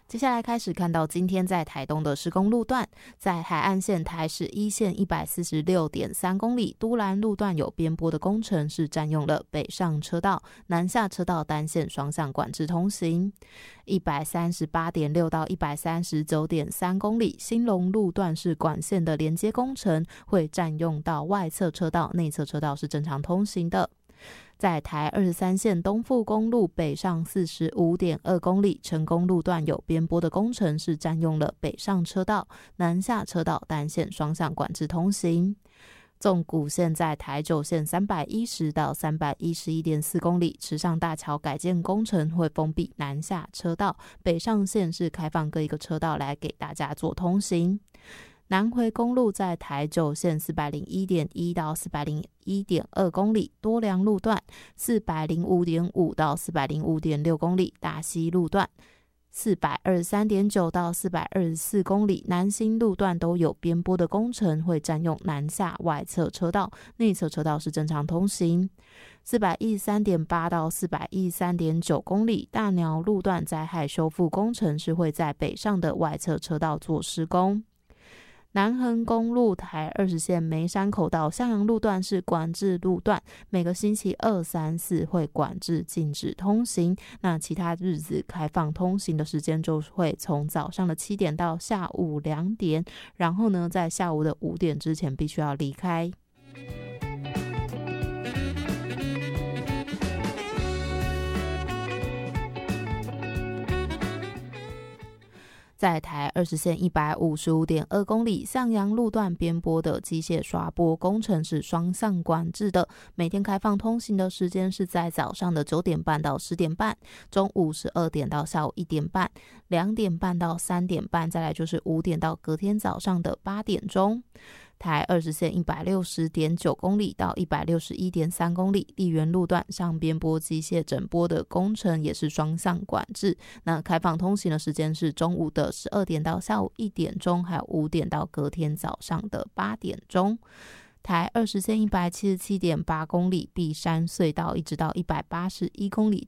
接下来开始看到今天在台东的施工路段，在海岸线台十一线 146.3 公里，都兰路段有边坡的工程，是占用了北上车道、南下车道单线双向管制通行。138.6到 139.3 公里，兴隆路段是管线的连接工程，会占用到外侧车道，内侧车道是正常通行的。在台23线东富公路北上 45.2 公里，成功路段有边坡的工程，是占用了北上车道、南下车道单线双向管制通行。纵谷线在台9线310到 311.4 公里，池上大桥改建工程会封闭南下车道，北上线是开放各一个车道来给大家做通行。南回公路在台9线 401.1 到 401.2 公里，多良路段 405.5 到 405.6 公里，大溪路段 423.9 到 424 公里，南新路段都有边坡的工程，会占用南下外侧车道，内侧车道是正常通行。413.8 到 413.9 公里，大鸟路段灾害修复工程是会在北上的外侧车道做施工。南横公路台20线梅山口到向阳路段是管制路段，每个星期2、3、4会管制禁止通行，那其他日子开放通行的时间就会从早上的7点到下午2点，然后呢在下午的5点之前必须要离开。在台20线 155.2 公里，向阳路段边坡的机械刷坡工程是双向管制的，每天开放通行的时间是在早上的9点半到10点半，中午12点到下午1点半，2点半到3点半，再来就是5点到隔天早上的8点钟。台20线 160.9 公里到 161.3 公里，丽园路段上边坡机械整坡的工程也是双向管制，那开放通行的时间是中午的12点到下午1点钟，还有5点到隔天早上的8点钟。台20线 177.8 公里，碧山隧道一直到181公里